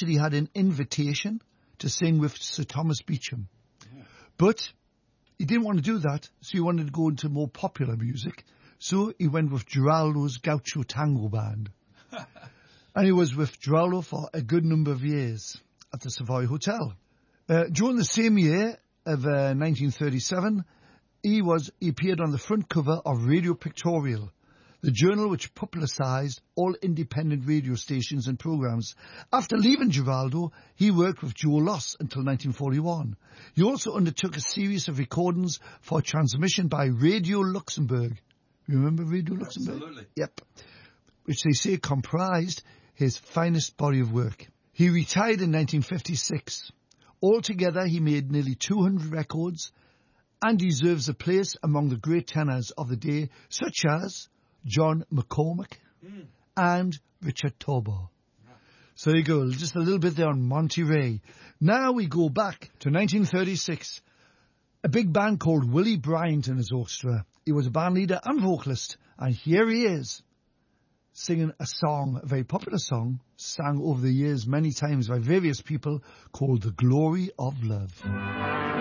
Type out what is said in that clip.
actually had an invitation to sing with Sir Thomas Beecham. Yeah. But he didn't want to do that, so he wanted to go into more popular music. So he went with Geraldo's Gaucho Tango Band. And he was with Geraldo for a good number of years at the Savoy Hotel. During the same year of 1937, he appeared on the front cover of Radio Pictorial, the journal which publicised all independent radio stations and programmes. After leaving Geraldo, he worked with Joe Loss until 1941. He also undertook a series of recordings for transmission by Radio Luxembourg. You remember Radio Luxembourg? Absolutely. Yep. Which they say comprised his finest body of work. He retired in 1956. Altogether, he made nearly 200 records and deserves a place among the great tenors of the day, such as John McCormack and Richard Tauber. So there you go, just a little bit there on Monty Ray. Now we go back to 1936. A big band called Willie Bryant and his orchestra. He was a band leader and vocalist, and here he is, singing a song, a very popular song, sang over the years many times by various people, called The Glory of Love.